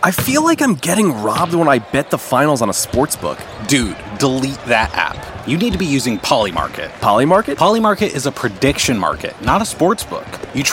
I feel like I'm getting robbed when I bet the finals on a sportsbook. Dude, delete that app. You need to be using Polymarket. Polymarket? Polymarket is a prediction market, not a sports book. You